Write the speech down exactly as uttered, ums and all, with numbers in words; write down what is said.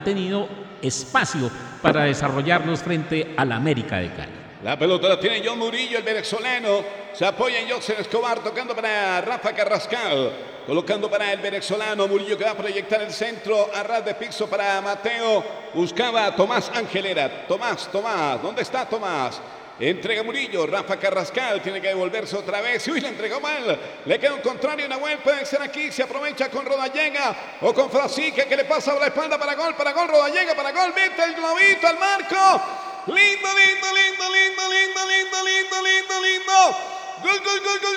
tenido espacio para desarrollarlos frente al América de Cali. La pelota la tiene John Murillo, el venezolano. Se apoya en José Escobar, tocando para Rafa Carrascal. Colocando para el venezolano Murillo, que va a proyectar el centro a ras de piso para Mateo. Buscaba a Tomás Angelera. Tomás, Tomás, ¿dónde está Tomás? Entrega Murillo, Rafa Carrascal tiene que devolverse otra vez. Uy, le entregó mal. Le queda un contrario, Nahuel. Puede ser aquí. Se aprovecha con Rodallega o con Frasique, que le pasa por la espalda para gol, para gol. Rodallega para gol. Mete el globito al marco. Lindo, lindo, lindo, lindo, lindo, lindo, lindo, lindo, lindo. Gol, gol, gol, gol.